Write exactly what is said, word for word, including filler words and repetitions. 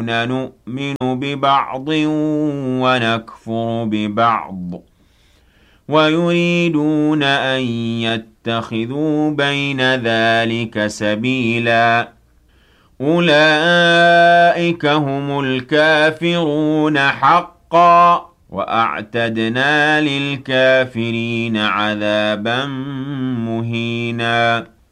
ويقولون نؤمن ببعض ونكفر ببعض ويريدون أن يتخذوا بين ذلك سبيلا أولئك هم الكافرون حقا وأعتدنا للكافرين عذابا مهينا.